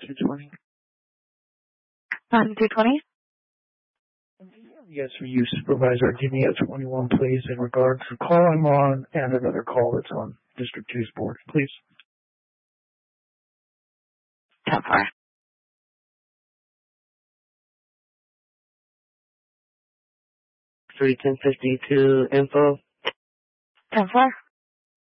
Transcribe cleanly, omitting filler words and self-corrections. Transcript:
220. 220? Yes, for you, Supervisor. Give me a 21, please, in regards to the call I'm on and another call that's on District 2's board, please. 10-4. 31052 info. 10-4.